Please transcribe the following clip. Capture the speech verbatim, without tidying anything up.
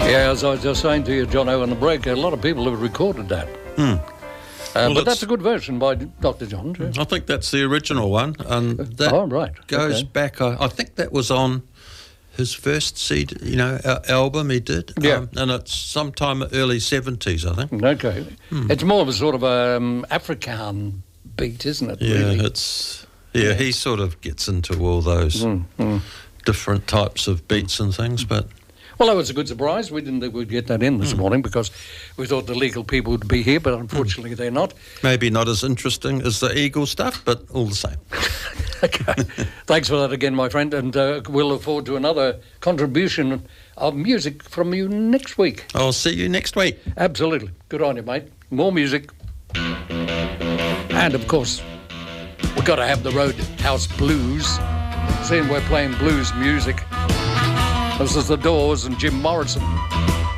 Yeah, as I was just saying to you, Jono, on the break, a lot of people have recorded that. Hmm. Uh, Well, but it's- that's a good version by Doctor John. Yeah. I think that's the original one, and that Oh, right. goes Okay. back. I, I think that was on his first C D, you know, al- album he did. Yeah. Um, and it's sometime early seventies, I think. Okay. It's more of a sort of um, African beat, isn't it? Yeah, really? it's yeah, He sort of gets into all those Mm, mm. different types of beats and things, but. Well, that was a good surprise. We didn't think we'd get that in this morning because we thought the legal people would be here, but unfortunately they're not. Maybe not as interesting as the Eagle stuff, but all the same. Okay. Thanks for that again, my friend, and uh, we'll look forward to another contribution of music from you next week. I'll see you next week. Absolutely. Good on you, mate. More music. And, of course, we've got to have the Roadhouse Blues, seeing we're playing blues music. This is The Doors and Jim Morrison.